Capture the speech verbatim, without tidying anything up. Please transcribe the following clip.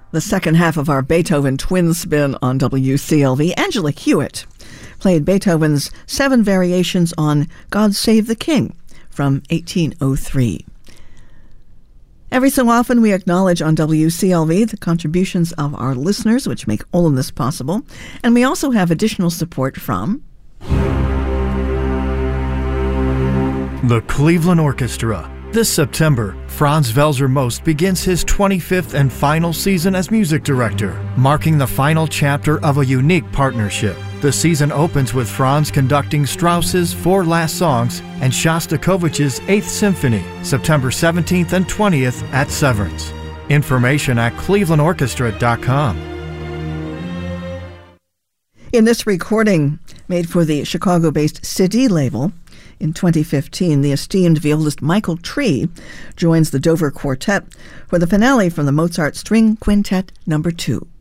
The second half of our Beethoven twin spin on W C L V, Angela Hewitt played Beethoven's Seven Variations on God Save the King from eighteen oh three. Every so often we acknowledge on W C L V the contributions of our listeners, which make all of this possible, and we also have additional support from the Cleveland Orchestra. This September, Franz Welser Most begins his twenty-fifth and final season as music director, marking the final chapter of a unique partnership. The season opens with Franz conducting Strauss's Four Last Songs and Shostakovich's Eighth Symphony, September seventeenth and twentieth at Severance. Information at cleveland orchestra dot com. In this recording, made for the Chicago-based C D label, in twenty fifteen, the esteemed violist Michael Tree joins the Dover Quartet for the finale from the Mozart String Quintet Number two.